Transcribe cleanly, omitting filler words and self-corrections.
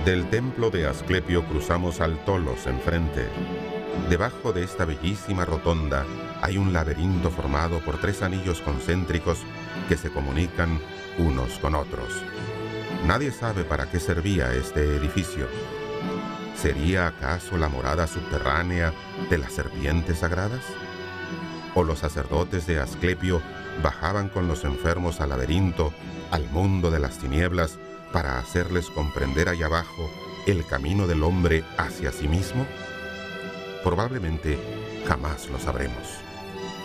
Del templo de Asclepio cruzamos al Tolos enfrente. Debajo de esta bellísima rotonda hay un laberinto formado por 3 anillos concéntricos que se comunican unos con otros. Nadie sabe para qué servía este edificio. ¿Sería acaso la morada subterránea de las serpientes sagradas? ¿O los sacerdotes de Asclepio bajaban con los enfermos al laberinto, al mundo de las tinieblas, para hacerles comprender allá abajo el camino del hombre hacia sí mismo? Probablemente jamás lo sabremos.